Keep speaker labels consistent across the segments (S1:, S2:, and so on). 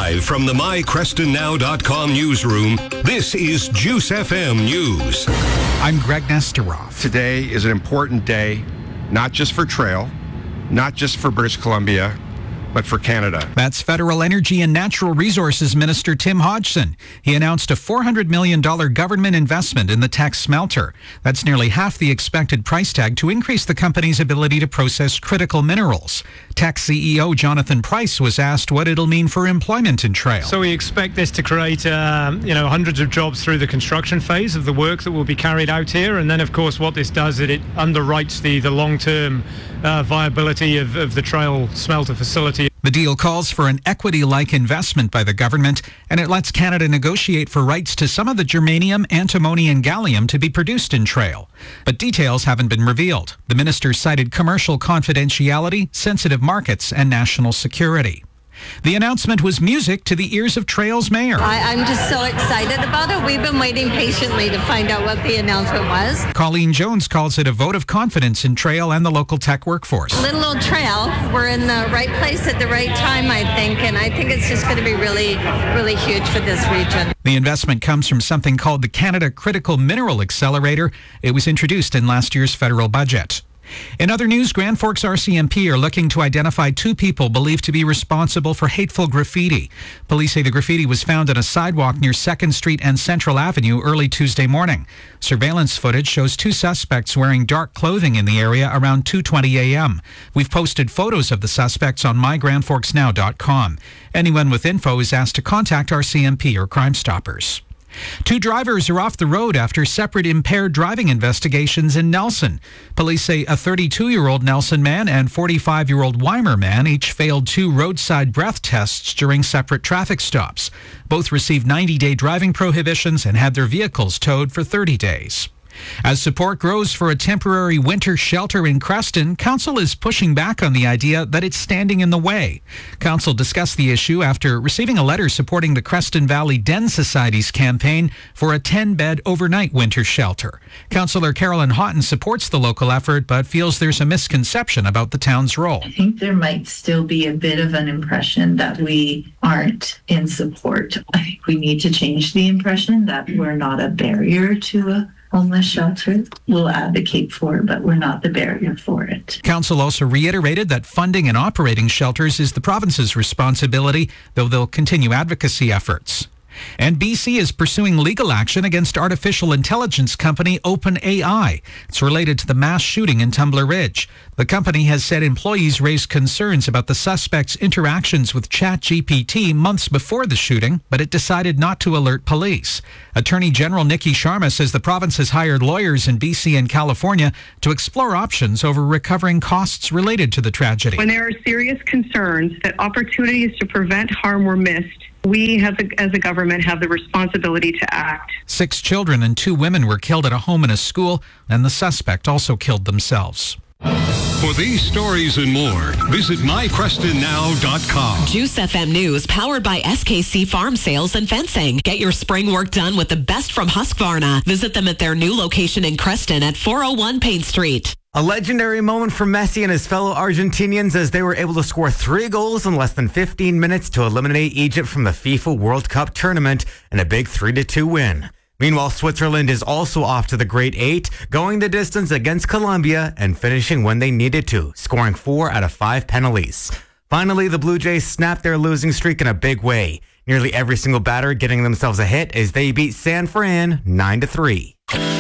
S1: Live from the MyCrestonNow.com newsroom, this is Juice FM News.
S2: I'm Greg Nesterov.
S3: Today is an important day, not just for trail, not just for British Columbia, but for Canada.
S2: That's Federal Energy and Natural Resources Minister Tim Hodgson. He announced a $400 million government investment in the Teck smelter. That's nearly half the expected price tag to increase the company's ability to process critical minerals. Teck CEO Jonathan Price was asked what it'll mean for employment in Trail.
S4: So we expect this to create, hundreds of jobs through the construction phase of the work that will be carried out here. And then, of course, what this does is it underwrites the long-term viability of the Trail smelter facility.
S2: The deal calls for an equity-like investment by the government, and it lets Canada negotiate for rights to some of the germanium, antimony, and gallium to be produced in Trail. But details haven't been revealed. The minister cited commercial confidentiality, sensitive markets, and national security. The announcement was music to the ears of Trail's mayor.
S5: I'm just so excited about it. We've been waiting patiently to find out what the announcement was.
S2: Colleen Jones calls it a vote of confidence in Trail and the local tech workforce.
S5: Little old Trail, we're in the right place at the right time, I think, and I think it's just going to be really, really huge for this region.
S2: The investment comes from something called the Canada Critical Mineral Accelerator. It was introduced in last year's federal budget. In other news, Grand Forks RCMP are looking to identify two people believed to be responsible for hateful graffiti. Police say the graffiti was found on a sidewalk near 2nd Street and Central Avenue early Tuesday morning. Surveillance footage shows two suspects wearing dark clothing in the area around 2:20 a.m. We've posted photos of the suspects on mygrandforksnow.com. Anyone with info is asked to contact RCMP or Crime Stoppers. Two drivers are off the road after separate impaired driving investigations in Nelson. Police say a 32-year-old Nelson man and 45-year-old Weimer man each failed two roadside breath tests during separate traffic stops. Both received 90-day driving prohibitions and had their vehicles towed for 30 days. As support grows for a temporary winter shelter in Creston, Council is pushing back on the idea that it's standing in the way. Council discussed the issue after receiving a letter supporting the Creston Valley Den Society's campaign for a 10-bed overnight winter shelter. Councillor Carolyn Houghton supports the local effort, but feels there's a misconception about the town's role.
S6: I think there might still be a bit of an impression that we aren't in support. I think we need to change the impression that we're not a barrier to a homeless shelter. We'll advocate for it, but we're not the barrier for it.
S2: Council also reiterated that funding and operating shelters is the province's responsibility, though they'll continue advocacy efforts. And BC is pursuing legal action against artificial intelligence company OpenAI. It's related to the mass shooting in Tumbler Ridge. The company has said employees raised concerns about the suspect's interactions with ChatGPT months before the shooting, but it decided not to alert police. Attorney General Nikki Sharma says the province has hired lawyers in BC and California to explore options over recovering costs related to the tragedy.
S7: When there are serious concerns that opportunities to prevent harm were missed, we, as a government, have the responsibility to act.
S2: 6 children and 2 women were killed at a home and a school, and the suspect also killed themselves.
S1: For these stories and more, visit mycrestonnow.com.
S8: Juice FM News, powered by SKC Farm Sales and Fencing. Get your spring work done with the best from Husqvarna. Visit them at their new location in Creston at 401 Payne Street.
S9: A legendary moment for Messi and his fellow Argentinians as they were able to score 3 goals in less than 15 minutes to eliminate Egypt from the FIFA World Cup tournament in a big 3-2 win. Meanwhile, Switzerland is also off to the Great 8, going the distance against Colombia and finishing when they needed to, scoring 4 out of 5 penalties. Finally, the Blue Jays snapped their losing streak in a big way. Nearly every single batter getting themselves a hit as they beat San Fran 9-3.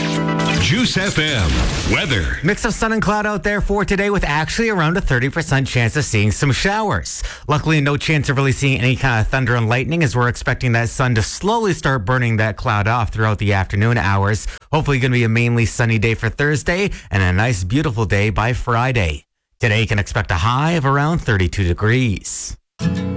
S1: Juice FM weather.
S9: Mix of sun and cloud out there for today with actually around a 30% chance of seeing some showers. Luckily, no chance of really seeing any kind of thunder and lightning as we're expecting that sun to slowly start burning that cloud off throughout the afternoon hours. Hopefully going to be a mainly sunny day for Thursday and a nice beautiful day by Friday. Today you can expect a high of around 32 degrees.